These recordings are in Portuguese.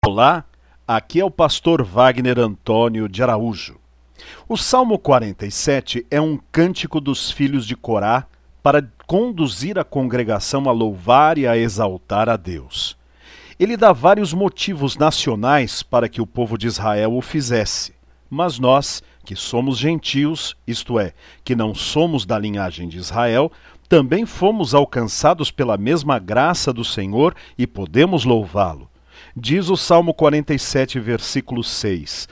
Olá, aqui é o pastor Wagner Antônio de Araújo. O Salmo 47 é um cântico dos filhos de Corá para conduzir a congregação a louvar e a exaltar a Deus. Ele dá vários motivos nacionais para que o povo de Israel o fizesse, mas nós, que somos gentios, isto é, que não somos da linhagem de Israel, também fomos alcançados pela mesma graça do Senhor e podemos louvá-lo. Diz o Salmo 47, versículo 6,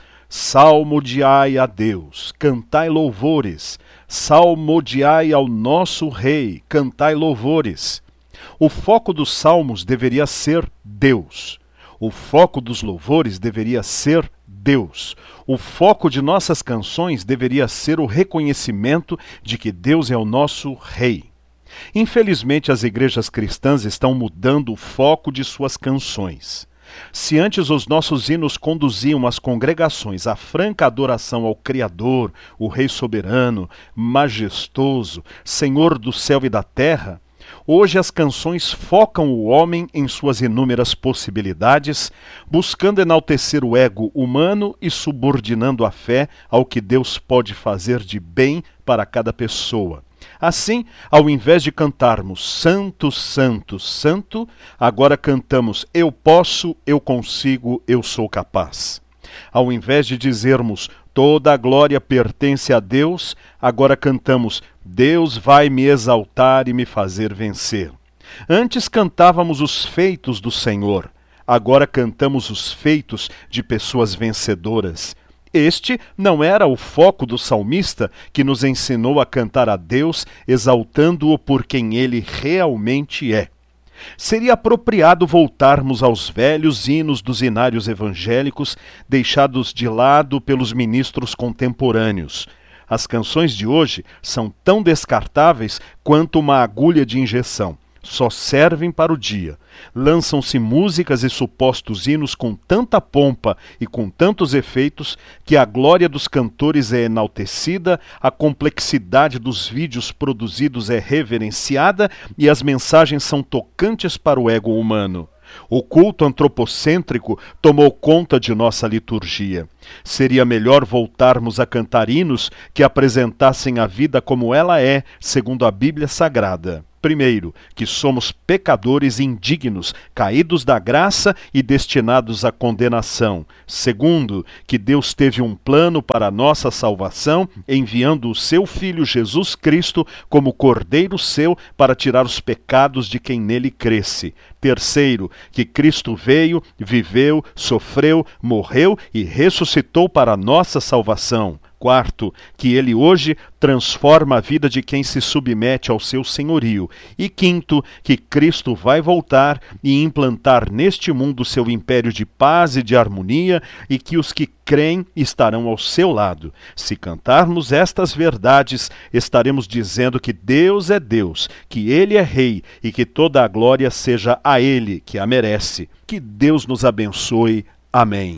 salmodiai a Deus, cantai louvores, salmodiai ao nosso Rei, cantai louvores. O foco dos salmos deveria ser Deus. O foco dos louvores deveria ser Deus. O foco de nossas canções deveria ser o reconhecimento de que Deus é o nosso Rei. Infelizmente, as igrejas cristãs estão mudando o foco de suas canções. Se antes os nossos hinos conduziam as congregações à franca adoração ao Criador, o Rei soberano, majestoso, Senhor do céu e da terra, hoje as canções focam o homem em suas inúmeras possibilidades, buscando enaltecer o ego humano e subordinando a fé ao que Deus pode fazer de bem para cada pessoa. Assim, ao invés de cantarmos Santo, Santo, Santo, agora cantamos Eu posso, eu consigo, eu sou capaz. Ao invés de dizermos Toda a glória pertence a Deus, agora cantamos Deus vai me exaltar e me fazer vencer. Antes cantávamos os feitos do Senhor, agora cantamos os feitos de pessoas vencedoras. Este não era o foco do salmista que nos ensinou a cantar a Deus, exaltando-o por quem ele realmente é. Seria apropriado voltarmos aos velhos hinos dos hinários evangélicos, deixados de lado pelos ministros contemporâneos. As canções de hoje são tão descartáveis quanto uma agulha de injeção. Só servem para o dia. Lançam-se músicas e supostos hinos com tanta pompa e com tantos efeitos que a glória dos cantores é enaltecida, a complexidade dos vídeos produzidos é reverenciada e as mensagens são tocantes para o ego humano. O culto antropocêntrico tomou conta de nossa liturgia. Seria melhor voltarmos a cantar hinos que apresentassem a vida como ela é, segundo a Bíblia Sagrada. Primeiro, que somos pecadores indignos, caídos da graça e destinados à condenação. Segundo, que Deus teve um plano para a nossa salvação, enviando o seu Filho Jesus Cristo como Cordeiro seu para tirar os pecados de quem nele cresce. Terceiro, que Cristo veio, viveu, sofreu, morreu e ressuscitou para a nossa salvação. Quarto, que ele hoje transforma a vida de quem se submete ao seu senhorio. E quinto, que Cristo vai voltar e implantar neste mundo seu império de paz e de harmonia e que os que creem estarão ao seu lado. Se cantarmos estas verdades, estaremos dizendo que Deus é Deus, que Ele é Rei e que toda a glória seja a Ele, que a merece. Que Deus nos abençoe. Amém.